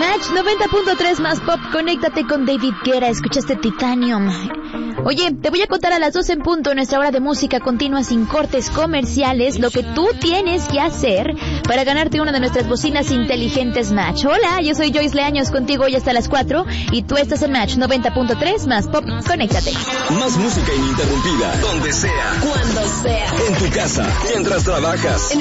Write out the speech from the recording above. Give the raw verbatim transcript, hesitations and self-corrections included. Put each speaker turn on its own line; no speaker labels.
Match noventa punto tres más pop, conéctate con David Guetta, escuchaste Titanium. Oye, te voy a contar a las doce en punto, nuestra hora de música continua sin cortes comerciales, lo que tú tienes que hacer para ganarte una de nuestras bocinas inteligentes Match. Hola, yo soy Joyce Leaños, contigo hoy hasta las cuatro, y tú estás en Match noventa punto tres más pop, conéctate.
Más música ininterrumpida, donde sea,
cuando sea,
en tu casa, mientras trabajas,
en